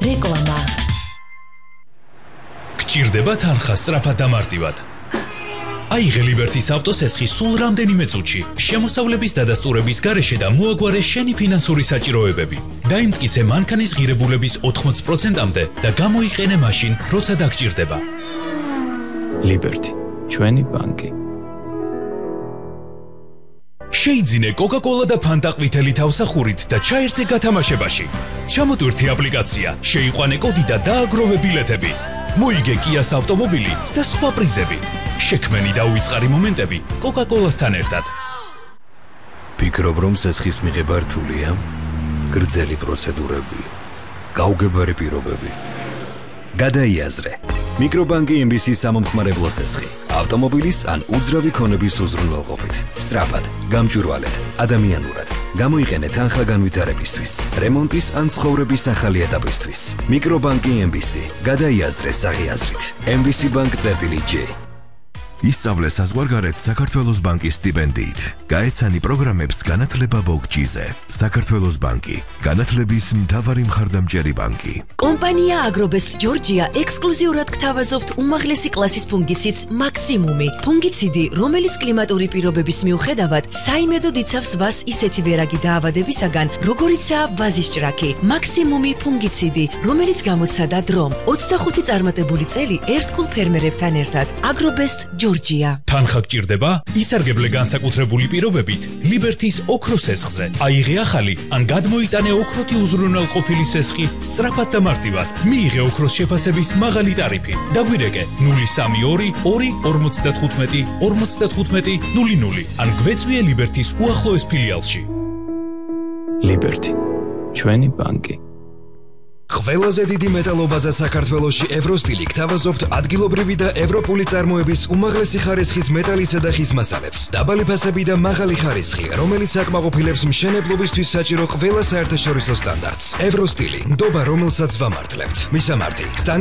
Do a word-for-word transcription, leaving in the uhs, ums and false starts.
რეკლამა. გჭირდება თანხა სწრაფად და მარტივად. აიღე ლიბერტის ავტოსესხი სულ რამდენიმე წუთში, შემოსავლების დადასტურების გარეშე და მოაგვარე შენი ფინანსური საჭიროებები. დაიმტკიცე მანქანის ღირებულების ოთხმოცი პროცენტამდე და გამოიყენე მაშინ, როცა დაგჭირდება. ლიბერტი, ჩვენი ბანკი. შეიძინე კოკა-კოლა და ფანტა ყვითელი თავსახურით და ჩაერთე გათამაშებაში. ჩამოტვირთი აპლიკაცია, შეიყვანე კოდი და დააგროვე ბილეთები. მოიგე კიას ავტომობილი და სხვა პრიზები. შექმენი და უიწყარი მომენტები კოკა-კოლასთან ერთად. ფიქრობ, რომ სესხის მიღება რთულია? გრძელი პროცედურები, გაუგებარი პირობები. გადაიაზრე. მიკრობანკი ემ ბი სი სამომხმარებლო სესხი. ავტომობილის ან უძრავი ქონების უზრუნველყოფით. სწრაფად, გამჭვირვალედ, ადამიანურად. გამოიყენე თანხა განვითარებისთვის, რემონტის ან ცხოვრების ახალი ეტაპისთვის. მიკრობანკი ემ ბი სი. გადაიაზრე საღიაზრით. ემ ბი სი ბანკ წერტილი ჯი. ისწავლე საზღვარგარეთ საქართველოს ბანკის სტიპენდიით. გაეცანი პროგრამებს განათლება ბოგჯიზე. საქართველოს ბანკი, განათლების მთავარი მხარდამჭერი ბანკი. კომპანია აგრობესტ ჯორჯია ექსკლუზიურად გთავაზობთ უმაღლესი კლასის ფუნგიციდს მაქსიმუმი. ფუნგიციდი, რომელიც კლიმატური პირობების მიუხედავად საიმედოდ იცავს ვას ისეთი ვერაგი დაავადებისაგან, როგორიცაა ვაზის ჭრაქი. მაქსიმუმი ფუნგიციდი, რომელიც გამოცადა დრომ. ოცდახუთი წარმატებული წელი ერთგულ ფერმერებთან ერთად. აგრობესტ ჯორჯია. თანხა გჭირდება? ისარგებლე განსაკუთრებული პირობებით ლიბერტის ოქროს სესხზე. აიღე ახალი ან გადმოიტანე ოქროთი უზრუნველყოფილი სესხი სწრაფად და მარტივად. მიიღე ოქროს შეფასების მაღალი ტარიფი. დაგვირეკე ნული სამი ორი ორი ორმოცდათხუთმეტი ორმოცდათხუთმეტი ნული ნული ან გვეწვიე ლიბერტის უახლოეს ფილიალში. ლიბერტი, ჩვენი ბანკი. ყველაზე დიდი მეტალობაზა საქართველოში ევროსტილი გთავაზობთ ადგილობრივი და ევროპული წარმოების უმაღლესი ხარისხის მეტალისა და ხის მასალებს. დაბალი ფასები და მაღალი ხარისხი, რომელიც აკმაყოფილებს მშენებლობისთვის საჭირო ყველა საერთაშორისო სტანდარტს. ევროსტილი, ნდობა, რომელსაც ვამართლებთ. მისამართი